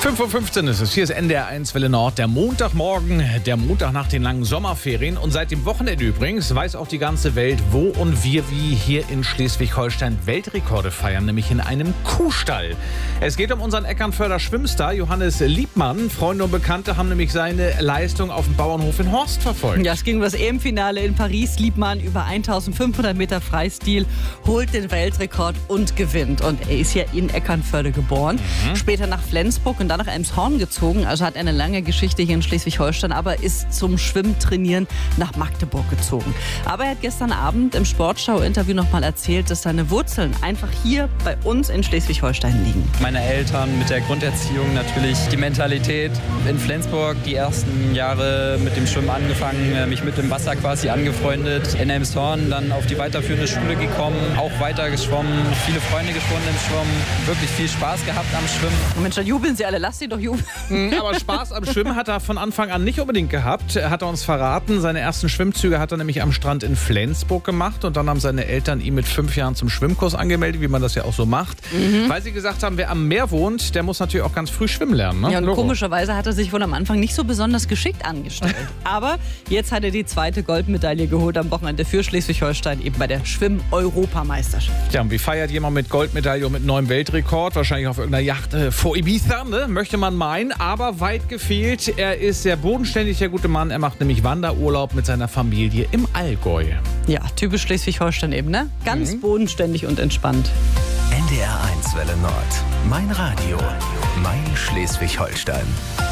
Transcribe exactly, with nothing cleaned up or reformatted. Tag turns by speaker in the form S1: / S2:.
S1: fünf Uhr fünfzehn ist es. Hier ist N D R eins Welle Nord. Der Montagmorgen, der Montag nach den langen Sommerferien. Und seit dem Wochenende übrigens weiß auch die ganze Welt, wo und wir wie hier in Schleswig-Holstein Weltrekorde feiern, nämlich in einem Kuhstall. Es geht um unseren Eckernförder Schwimmstar Johannes Liebmann. Freunde und Bekannte haben nämlich seine Leistung auf dem Bauernhof in Horst verfolgt.
S2: Ja, es ging um das E M-Finale in Paris. Liebmann über eintausendfünfhundert Meter Freistil holt den Weltrekord und gewinnt. Und er ist ja in Eckernförde geboren, mhm. später nach Flensburg und dann nach Elmshorn gezogen. Also hat eine lange Geschichte hier in Schleswig-Holstein, aber ist zum Schwimmtrainieren nach Magdeburg gezogen. Aber er hat gestern Abend im Sportschau-Interview noch mal erzählt, dass seine Wurzeln einfach hier bei uns in Schleswig-Holstein liegen.
S3: Meine Eltern mit der Grunderziehung natürlich, die Mentalität in Flensburg, die ersten Jahre mit dem Schwimmen angefangen, mich mit dem Wasser quasi angefreundet. In Elmshorn dann auf die weiterführende Schule gekommen, auch weiter geschwommen, viele Freunde gefunden im Schwimmen, wirklich viel Spaß gehabt am Schwimmen.
S2: Mensch, dann jubeln Sie alle. Lass sie doch jubeln.
S1: Aber Spaß am Schwimmen hat er von Anfang an nicht unbedingt gehabt. Hat er uns verraten. Seine ersten Schwimmzüge hat er nämlich am Strand in Flensburg gemacht. Und dann haben seine Eltern ihn mit fünf Jahren zum Schwimmkurs angemeldet, wie man das ja auch so macht. Mhm. Weil sie gesagt haben, wer am Meer wohnt, der muss natürlich auch ganz früh schwimmen lernen. Ne?
S2: Ja, und
S1: Logo.
S2: Komischerweise hat er sich wohl am Anfang nicht so besonders geschickt angestellt. Aber jetzt hat er die zweite Goldmedaille geholt am Wochenende für Schleswig-Holstein, eben bei der Schwimm-Europameisterschaft.
S1: Ja, und wie feiert jemand mit Goldmedaille und mit neuem Weltrekord? Wahrscheinlich auf irgendeiner Yacht äh, vor Ibiza, ne? Möchte man meinen, aber weit gefehlt. Er ist sehr bodenständig, der gute Mann. Er macht nämlich Wanderurlaub mit seiner Familie im Allgäu.
S2: Ja, typisch Schleswig-Holstein eben, ne? Ganz mhm. bodenständig und entspannt.
S4: N D R eins Welle Nord. Mein Radio. Mein Schleswig-Holstein.